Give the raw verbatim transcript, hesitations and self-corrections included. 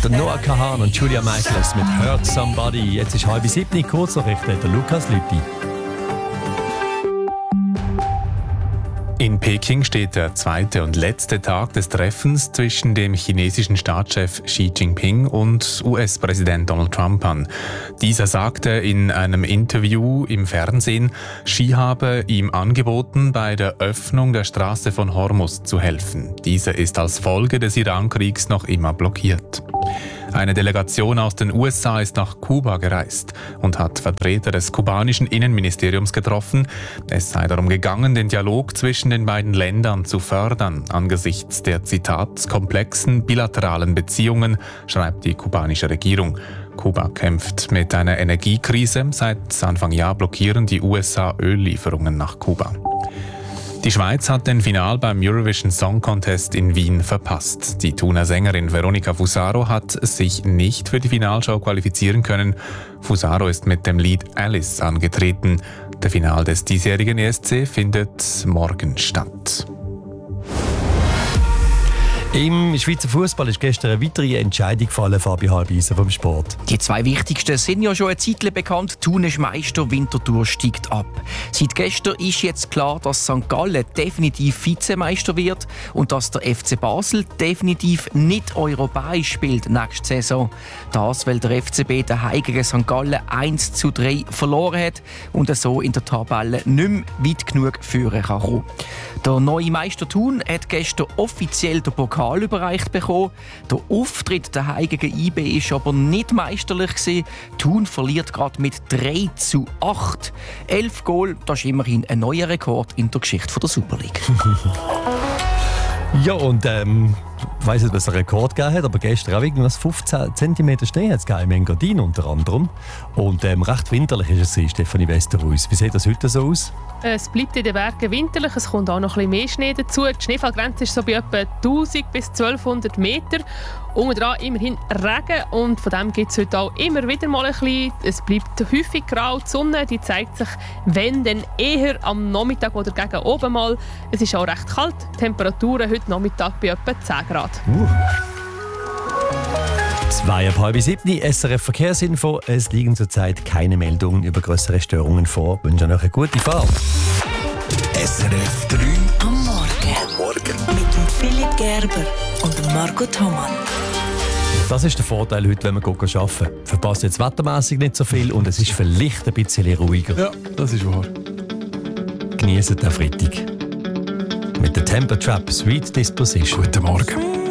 Der Noah Kahan und Julia Michaels mit Hurt Somebody. Jetzt ist halb sieben, Kurznachrichten, der Lukas Lüthi. In Peking steht der zweite und letzte Tag des Treffens zwischen dem chinesischen Staatschef Xi Jinping und U S-Präsident Donald Trump an. Dieser sagte in einem Interview im Fernsehen, Xi habe ihm angeboten, bei der Öffnung der Straße von Hormuz zu helfen. Diese ist als Folge des Iran-Kriegs noch immer blockiert. Eine Delegation aus den U S A ist nach Kuba gereist und hat Vertreter des kubanischen Innenministeriums getroffen. Es sei darum gegangen, den Dialog zwischen den beiden Ländern zu fördern, angesichts der, Zitat, komplexen bilateralen Beziehungen, schreibt die kubanische Regierung. Kuba kämpft mit einer Energiekrise. Seit Anfang Jahr blockieren die U S A Öllieferungen nach Kuba. Die Schweiz hat den Final beim Eurovision Song Contest in Wien verpasst. Die Thuner Sängerin Veronica Fusaro hat sich nicht für die Finalshow qualifizieren können. Fusaro ist mit dem Lied Alice angetreten. Der Final des diesjährigen E S C findet morgen statt. Im Schweizer Fußball ist gestern eine weitere Entscheidung gefallen, Fabi Halbeisen vom Sport. Die zwei wichtigsten sind ja schon eine Zeit bekannt. Thun ist Meister, Winterthur steigt ab. Seit gestern ist jetzt klar, dass Sankt Gallen definitiv Vizemeister wird und dass der F C Basel definitiv nicht europäisch spielt nächste Saison. Das, weil der F C B daheim gegen Sankt Gallen eins zu drei verloren hat und so in der Tabelle nicht mehr weit genug führen kann. Der neue Meister Thun hat gestern offiziell den Pokal überreicht bekommen. Der Auftritt daheim gegen I B war aber nicht meisterlich gewesen. Thun verliert gerade mit drei zu acht. Elf Goal, das ist immerhin ein neuer Rekord in der Geschichte der Super League. Ja, und ähm, ich weiss nicht, was es einen Rekord gegeben hat, aber gestern auch irgendwas fünfzehn Zentimeter Schnee hat es im Engadin unter anderem. Und ähm, recht winterlich ist es, Stefanie Westerhuis. Wie sieht das heute so aus? Es bleibt in den Bergen winterlich, es kommt auch noch ein bisschen mehr Schnee dazu. Die Schneefallgrenze ist so bei etwa tausend bis zwölfhundert Meter. Unten dran immerhin Regen und von dem gibt es heute auch immer wieder mal ein bisschen. Es bleibt häufig grau, die Sonne die zeigt sich, wenn dann eher am Nachmittag oder gegen oben mal. Es ist auch recht kalt, die Temperaturen heute Nachmittag bei etwa zehn Grad. Uh. Zwei ab halb sieben, S R F Verkehrsinfo. Es liegen zurzeit keine Meldungen über größere Störungen vor. Ich wünsche euch eine gute Fahrt. S R F drei am Morgen. Am Morgen. Mit dem Philipp Gerber und Marco Thomann. Das ist der Vorteil heute, wenn wir arbeiten. Verpasst jetzt wettermässig nicht so viel und es ist vielleicht ein bisschen ruhiger. Ja, das ist wahr. Genießt den Freitag. Mit der Temper Trap Sweet Disposition. Guten Morgen.